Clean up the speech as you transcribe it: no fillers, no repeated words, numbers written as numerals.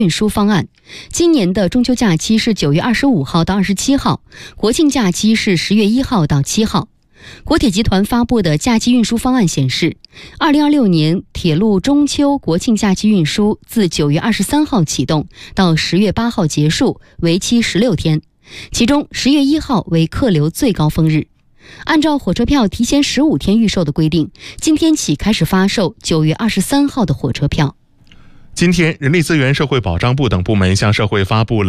运输方案。今年的中秋假期是9月25号到27号，国庆假期是10月1号到7号。国铁集团发布的假期运输方案显示，2026年铁路中秋国庆假期运输自9月23号启动到10月8号结束，为期16天，其中10月1号为客流最高峰日。按照火车票提前15天预售的规定，今天起开始发售9月23号的火车票。 今天，人力资源社会保障部等部门向社会发布了